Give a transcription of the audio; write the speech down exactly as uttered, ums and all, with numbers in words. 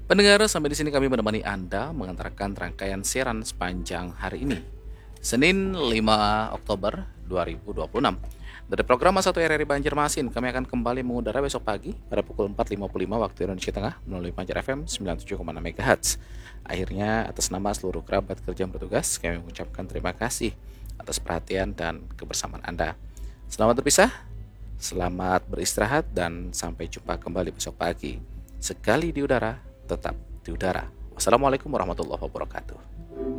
Pendengar, sampai di sini kami menemani Anda mengantarkan rangkaian siaran sepanjang hari ini, Senin lima Oktober dua ribu dua puluh enam. Dari program satu R R I Banjarmasin, kami akan kembali mengudara besok pagi pada pukul empat lima puluh lima waktu Indonesia Tengah melalui Banjar F M sembilan puluh tujuh koma enam MHz. Akhirnya, atas nama seluruh kerabat kerja yang bertugas, kami mengucapkan terima kasih atas perhatian dan kebersamaan Anda. Selamat berpisah, selamat beristirahat, dan sampai jumpa kembali besok pagi. Sekali di udara, tetap di udara. Wassalamualaikum warahmatullahi wabarakatuh.